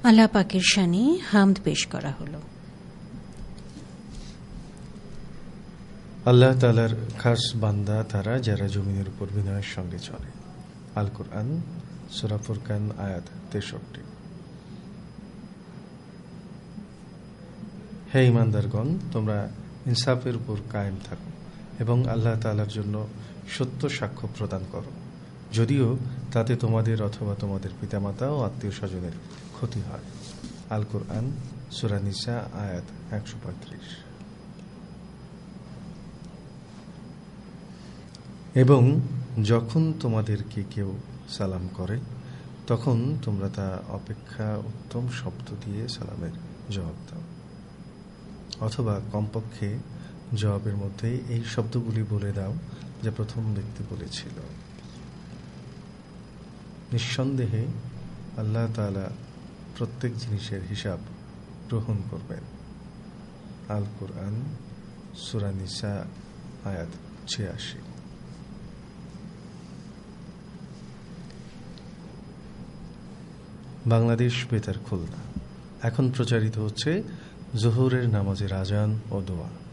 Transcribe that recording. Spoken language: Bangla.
আল্লাহ পাকের শানে হামদ পেশ করা হলো। আল্লাহ তাআলার খাস বান্দা তারা যারা জমিনের উপর বিনয়ের সঙ্গে চলে। আল কুরআন সূরা ফুরকান আয়াত 63। হে ঈমানদারগণ, তোমরা ইনসাফের উপর কায়েম থাকো এবং আল্লাহ তাআলার জন্য সত্য সাক্ষ্য প্রদান করো, যদিও তাতে তোমাদের অথবা তোমাদের পিতামাতা ও আত্মীয় স্বজনের ক্ষতি হয়। আল কুরআন সূরা নিসা আয়াত 135। এবং যখন তোমাদেরকে কেউ সালাম করে তখন তোমরা তা অপেক্ষা উত্তম শব্দ দিয়ে সালামের জবাব দাও, অথবা কমপক্ষে জবাবের মধ্যে এই শব্দগুলি বলে দাও যা প্রথম ব্যক্তি বলেছিল। নিঃসন্দেহে আল্লাহ তাআলা প্রত্যেক জিনিসের হিসাব গ্রহণ করবেন। আল কুরআন সূরা নিসা আয়াত 86। বাংলাদেশ বেতার খুলনা। এখন প্রচারিত হচ্ছে জোহরের নামাজের আজান ও দোয়া।